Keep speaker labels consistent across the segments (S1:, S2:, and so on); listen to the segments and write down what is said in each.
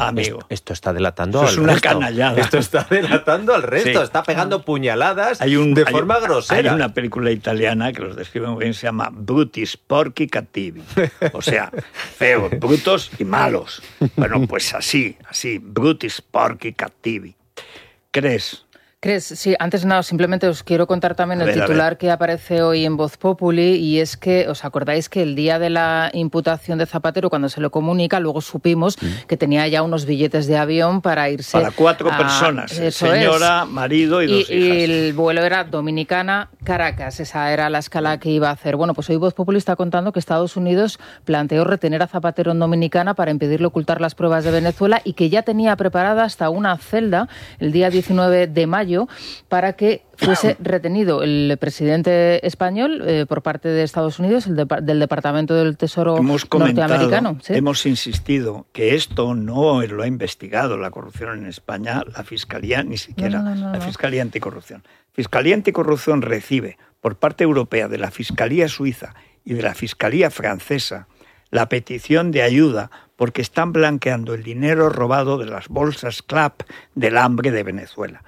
S1: amigo.
S2: Esto está delatando
S1: Esto
S2: al
S1: es una
S2: resto.
S1: canallada.
S2: Esto está delatando al resto.
S1: Sí.
S2: Está pegando puñaladas de forma grosera.
S1: Hay una película italiana que los describe muy bien, se llama Brutis porci cattivi. O sea, feos, brutos y malos. Bueno, pues así, Brutis porci cattivi. ¿Crees?
S3: Sí, antes de nada, simplemente os quiero contar también el titular que aparece hoy en Voz Populi, y es que, ¿os acordáis que el día de la imputación de Zapatero, cuando se lo comunica, luego supimos que tenía ya unos billetes de avión para irse...
S1: Para 4 personas, señora, marido y 2 hijas.
S3: Y el vuelo era Dominicana-Caracas, esa era la escala que iba a hacer. Bueno, pues hoy Voz Populi está contando que Estados Unidos planteó retener a Zapatero en Dominicana para impedirle ocultar las pruebas de Venezuela, y que ya tenía preparada hasta una celda el día 19 de mayo para que fuese retenido el presidente español por parte de Estados Unidos, del Departamento del Tesoro norteamericano. ¿Sí?
S1: Hemos insistido que esto no lo ha investigado la corrupción en España, la Fiscalía ni siquiera, la Fiscalía Anticorrupción. Fiscalía Anticorrupción recibe por parte europea, de la Fiscalía Suiza y de la Fiscalía Francesa, la petición de ayuda porque están blanqueando el dinero robado de las bolsas CLAP del hambre de Venezuela.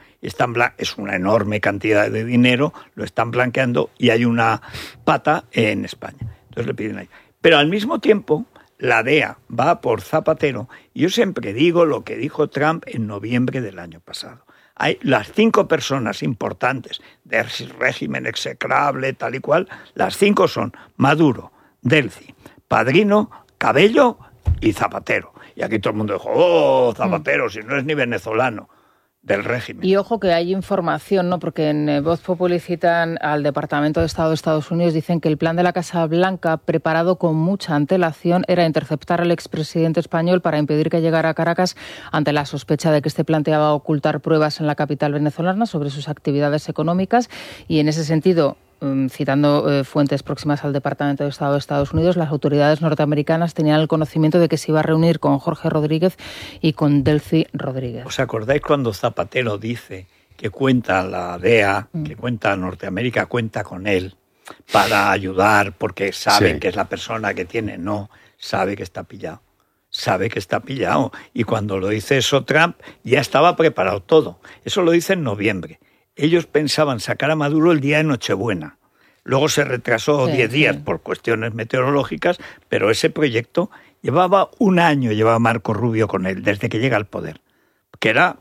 S1: Es una enorme cantidad de dinero, lo están blanqueando y hay una pata en España. Entonces le piden ayuda. Pero al mismo tiempo, la DEA va por Zapatero, y yo siempre digo lo que dijo Trump en noviembre del año pasado. Hay las 5 personas importantes del régimen execrable, tal y cual, las 5 son Maduro, Delcy, Padrino, Cabello y Zapatero. Y aquí todo el mundo dijo, Zapatero, si no es ni venezolano del régimen.
S3: Y ojo que hay información, ¿no? Porque en Voz Populi citan al Departamento de Estado de Estados Unidos, dicen que el plan de la Casa Blanca, preparado con mucha antelación, era interceptar al expresidente español para impedir que llegara a Caracas ante la sospecha de que este planteaba ocultar pruebas en la capital venezolana sobre sus actividades económicas, y en ese sentido, citando fuentes próximas al Departamento de Estado de Estados Unidos, las autoridades norteamericanas tenían el conocimiento de que se iba a reunir con Jorge Rodríguez y con Delcy Rodríguez.
S1: ¿Os acordáis cuando Zapatero dice que cuenta la DEA, que cuenta Norteamérica, cuenta con él para ayudar porque saben que es la persona que tiene? No, sabe que está pillado. Sabe que está pillado. Y cuando lo dice eso Trump, ya estaba preparado todo. Eso lo dice en noviembre. Ellos pensaban sacar a Maduro el día de Nochebuena. Luego se retrasó 10 días por cuestiones meteorológicas, pero ese proyecto llevaba un año, llevaba Marco Rubio con él, desde que llega al poder, que era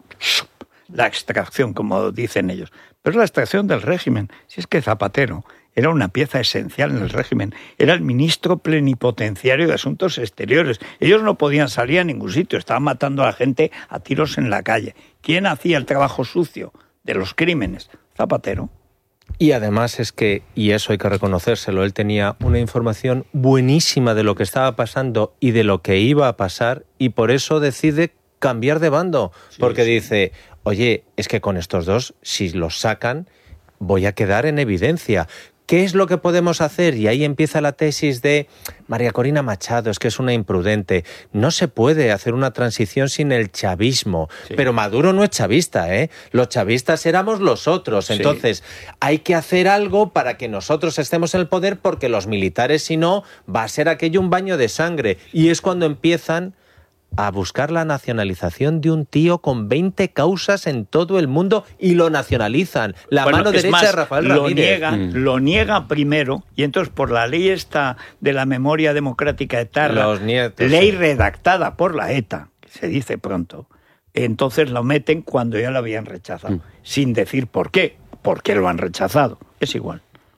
S1: la extracción, como dicen ellos. Pero es la extracción del régimen. Si es que Zapatero era una pieza esencial en el régimen, era el ministro plenipotenciario de Asuntos Exteriores. Ellos no podían salir a ningún sitio, estaban matando a la gente a tiros en la calle. ¿Quién hacía el trabajo sucio de los crímenes? Zapatero.
S2: Y además es que, y eso hay que reconocérselo, él tenía una información buenísima de lo que estaba pasando y de lo que iba a pasar, y por eso decide cambiar de bando, porque dice, oye, es que con estos dos, si los sacan, voy a quedar en evidencia. ¿Qué es lo que podemos hacer? Y ahí empieza la tesis de María Corina Machado, es que es una imprudente. No se puede hacer una transición sin el chavismo. Sí. Pero Maduro no es chavista, ¿eh? Los chavistas éramos los otros. Entonces, hay que hacer algo para que nosotros estemos en el poder, porque los militares, si no, va a ser aquello un baño de sangre. Y es cuando empiezan a buscar la nacionalización de un tío con 20 causas en todo el mundo, y lo nacionalizan. La mano derecha de Rafael Ramírez.
S1: Lo niega primero, y entonces por la ley esta de la memoria democrática eterna, ley redactada por la ETA, que se dice pronto, entonces lo meten cuando ya lo habían rechazado, sin decir por qué lo han rechazado. Es igual.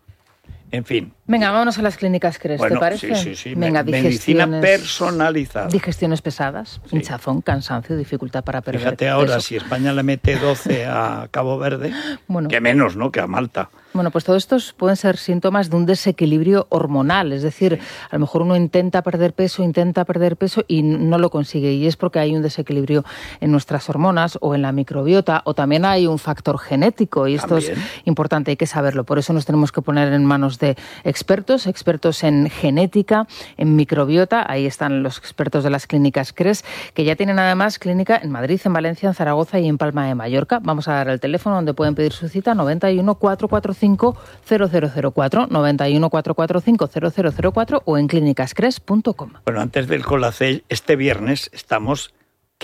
S1: En fin.
S3: Venga, vámonos a las clínicas CRES, ¿te parece?
S1: Sí.
S3: Venga,
S1: medicina personalizada.
S3: Digestiones pesadas, hinchazón, cansancio, dificultad para perder peso.
S1: Fíjate ahora, si España le mete 12 a Cabo Verde, que menos, ¿no?, que a Malta.
S3: Bueno, pues todos estos pueden ser síntomas de un desequilibrio hormonal. Es decir, a lo mejor uno intenta perder peso y no lo consigue. Y es porque hay un desequilibrio en nuestras hormonas o en la microbiota, o también hay un factor genético. Y esto es importante, hay que saberlo. Por eso nos tenemos que poner en manos de expertos en genética, en microbiota. Ahí están los expertos de las clínicas CRES, que ya tienen además clínica en Madrid, en Valencia, en Zaragoza y en Palma de Mallorca. Vamos a dar el teléfono donde pueden pedir su cita, 91 445 0004, 91 445 0004 o en clínicascres.com.
S1: Bueno, antes del Colacel, este viernes estamos